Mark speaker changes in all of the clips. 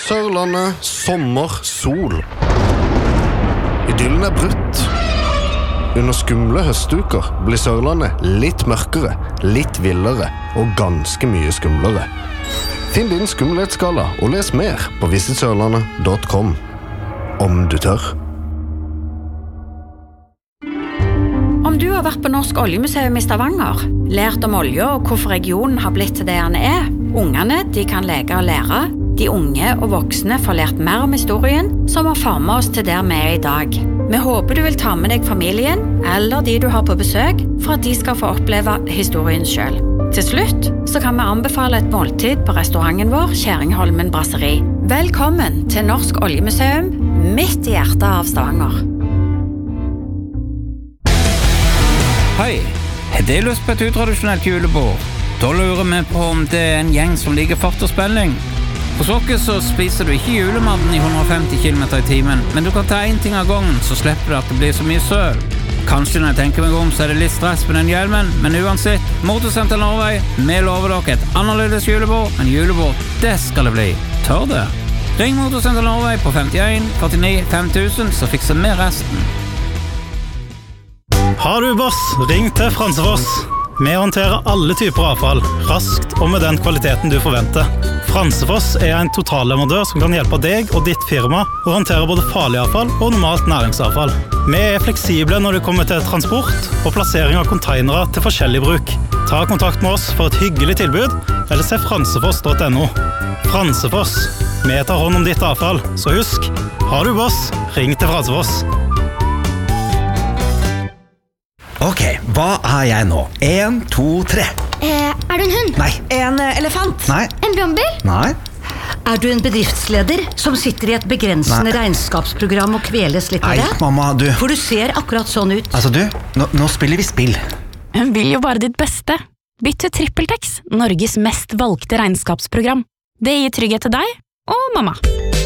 Speaker 1: Sørlandet, sommer, sol. Idyllen brutt. Under skumle høstuker blir Sørlandet litt mørkere, litt villere og ganske mye skumlere. Finn din skumlighetsskala og les mer på visitsørlandet.com. Om du tør.
Speaker 2: Om du har vært på Norsk Oljemuseum i Stavanger, lært om olje og hvorfor regionen har blitt til det den er, ungene de kan leke og lære, de unge og voksne får lært mer om historien som har formet oss til der vi er i dag. Vi håper du vil ta med deg familien eller de du har på besøk for at de skal få oppleve historien selv. Til slutt så kan vi anbefale et måltid på restauranten vår, Kjæringholmen Brasseri. Velkommen til Norsk Oljemuseum, midt i hjertet av Stavanger.
Speaker 3: Hei, har du lyst på et utradisjonelt julebord? Da lurer vi på om det er en gjeng som liker fart og spenning. Hos oss så spiser du ikke julematen i 150 km i timen, men du kan ta en ting av gangen, så slipper du at det blir så mye søl. Kanskje når jeg tenker meg om, så er det litt stress med den hjelmen, men uansett, Motorsenter Norway, vi lover dere et annerledes julebord, men julebord, det skal det bli. Tør det? Ring Motorsenter Norway på 51 49 5000, så fikser vi resten.
Speaker 4: Har du boss, ring til Fransefoss. Vi håndterer alle typer avfall, raskt og med den kvaliteten du forventer. Fransefoss er en totalleverandør som kan hjelpe deg og ditt firma å håndtere både farlig avfall og normalt næringsavfall. Vi er fleksible når det kommer til transport og plassering av containere til forskjellig bruk. Ta kontakt med oss for et hyggelig tilbud, eller se fransefoss.no. Fransefoss, vi tar hånd om ditt avfall, så husk, har du boss, ring til Fransefoss.
Speaker 5: Ok, hva er jeg nå? 1, 2, 3.
Speaker 6: Er du en hund?
Speaker 5: Nei.
Speaker 6: En elefant?
Speaker 5: Nei.
Speaker 6: En brannbil?
Speaker 5: Nei.
Speaker 7: Er du en bedriftsleder som sitter i et begrensende regnskapsprogram og kveles litt av det?
Speaker 5: Nei, mamma, du.
Speaker 7: For du ser akkurat sånn ut.
Speaker 5: Altså du, nå spiller vi spill.
Speaker 8: Hun vil jo bare ditt beste. Bytt til TrippelTex, Norges mest valgte regnskapsprogram. Det gir trygghet til deg og mamma.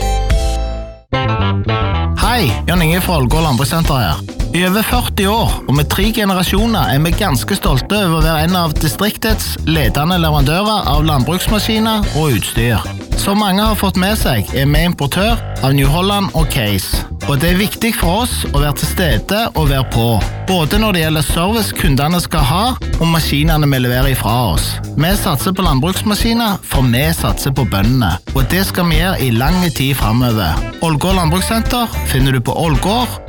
Speaker 9: Hei, Jan Inge fra Ålgård Landbrukssenter her. I over 40 år, og med 3 generasjoner, er vi ganske stolte over å være en av distriktets ledende leverandører av landbruksmaskiner og utstyr. Som mange har fått med seg, er vi importør av New Holland og Case. Og det er viktig for oss å være til stede og være på, både når det gjelder service kundene skal ha, og maskinene vi leverer ifra oss. Vi satser på landbruksmaskiner, for vi satser på bøndene, og det skal vi gjøre i lang tid fremover. Ålgård Landbrukssenter finner du på Ålgård,